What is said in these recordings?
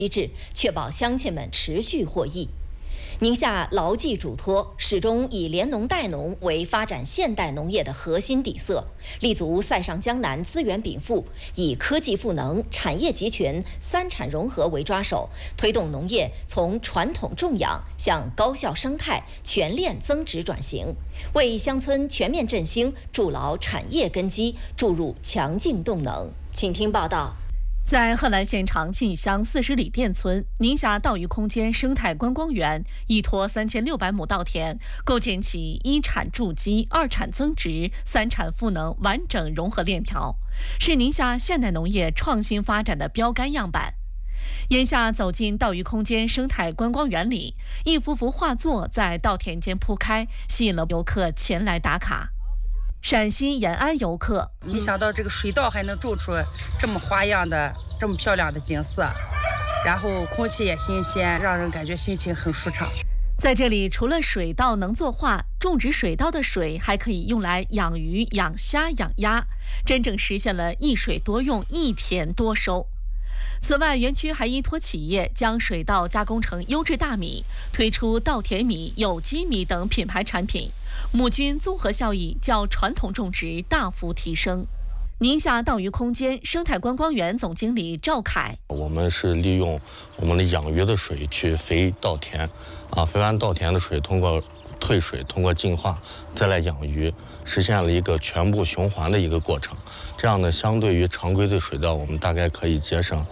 机制，确保乡亲们持续获益。宁夏牢记嘱托，始终以联农带农为发展现代农业的核心底色，立足塞上江南资源禀赋，以科技赋能、产业集群、三产融合为抓手，推动农业从传统种养向高效生态、全链增值转型，为乡村全面振兴筑牢产业根基，注入强劲动能。请听报道。 在贺兰县长信乡40里店村，宁夏稻鱼空间生态观光园依托3600亩稻田，构建起一产助基、二产增值、三产赋能完整融合链条，是宁夏现代农业创新发展的标杆样板。眼下走进稻鱼空间生态观光园里，一幅幅画作在稻田间铺开，吸引了游客前来打卡。陕西延安游客没想到这个水稻还能种出这么花样的、这么漂亮的景色，然后空气也新鲜，让人感觉心情很舒畅。 在这里，除了水稻能作画，种植水稻的水还可以用来养鱼、养虾、养鸭，真正实现了一水多用、一田多收。此外，园区还依托企业将水稻加工成优质大米，推出稻田米、有机米等品牌产品，亩均综合效益较传统种植大幅提升。宁夏稻鱼空间生态观光园总经理赵凯： 我们是利用我们的养鱼的水去肥稻田，肥完稻田的水通过退水，通过净化再来养鱼，实现了一个全部循环的一个过程。这样呢，相对于常规的水稻，我们大概可以节省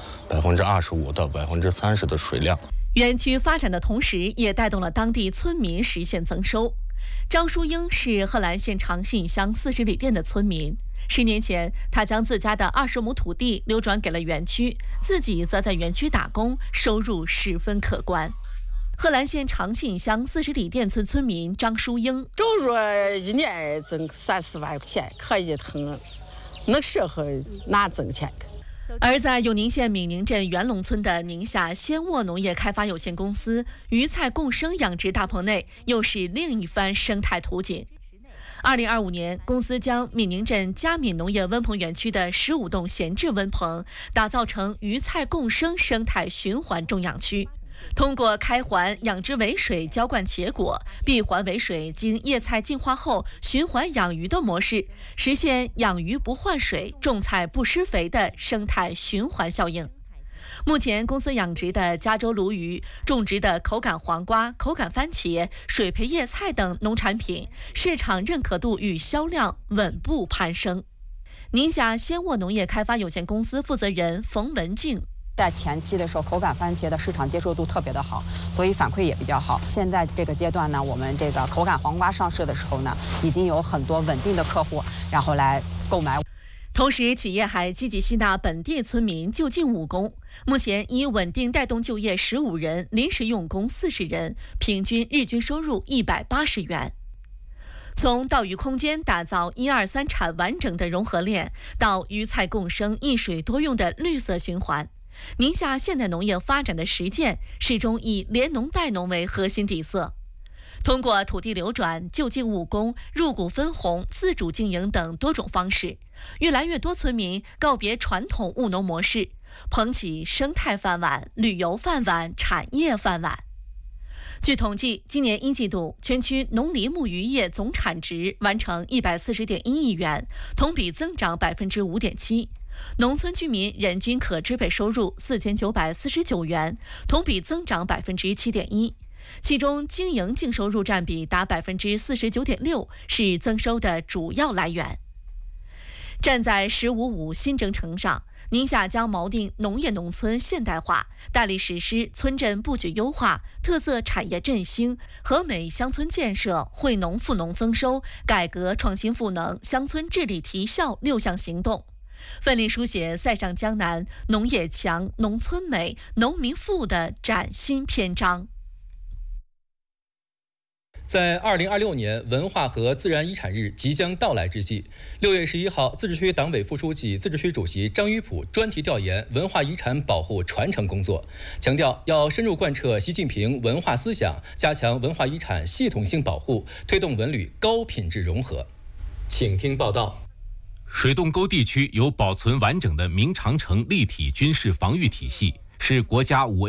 25%到30%的水量。 园区发展的同时，也带动了当地村民实现增收。张淑英是贺兰县长信乡40里店的村民。10年前，他将自家的20亩土地流转给了园区，自己则在园区打工，收入十分可观。贺兰县长信乡40里店村村民张淑英： 收入一年挣3-4万块钱，可以很，能适合哪挣钱。 而在永宁县闽宁镇元龙村的宁夏鲜沃农业开发有限公司鱼菜共生养殖大棚内，又是另一番生态图景。2025年，公司将闽宁镇嘉闽农业温棚园区的15栋闲置温棚打造成鱼菜共生生态循环种养区。通过开环养殖尾水浇灌茄果，闭环尾水经叶菜净化后循环养鱼的模式，实现养鱼不换水、种菜不施肥的生态循环效应。目前，公司养殖的加州鲈鱼、种植的口感黄瓜、口感番茄、水培叶菜等农产品，市场认可度与销量稳步攀升。宁夏鲜沃农业开发有限公司负责人冯文静： 在前期的时候，口感番茄的市场接受度特别的好，所以反馈也比较好。现在这个阶段呢，我们这个口感黄瓜上市的时候呢，已经有很多稳定的客户，然后来购买。 同时，企业还积极吸纳本地村民就近务工，目前已稳定带动就业15人，临时用工40人，平均日均收入180元。从稻鱼空间打造1、2、3产完整的融合链，到鱼菜共生、一水多用的绿色循环，宁夏现代农业发展的实践始终以联农带农为核心底色。通过土地流转、就近务工、入股分红、自主经营等多种方式，越来越多村民告别传统务农模式，捧起生态饭碗、旅游饭碗、产业饭碗。据统计，今年1季度全区农林牧渔业总产值完成140.1亿元，同比增长5.7%。农村居民人均可支配收入4949元，同比增长7.1%。其中，经营净收入占比达49.6%，是增收的主要来源。站在“15-5”新征程上，宁夏将锚定农业农村现代化，大力实施村镇布局优化、特色产业振兴、和美乡村建设、惠农富农增收、改革创新赋能、乡村治理提效6项行动，奋力书写塞上江南农业强、农村美、农民富的崭新篇章。 在2026年文化和自然遗产日即将到来之际，6月11号，自治区党委副书记、自治区主席张于普专题调研文化遗产保护传承工作，强调要深入贯彻习近平文化思想，加强文化遗产系统性保护，推动文旅高品质融合。请听报道。 水洞沟地区有保存完整的明长城立体军事防御体系， 是国家5A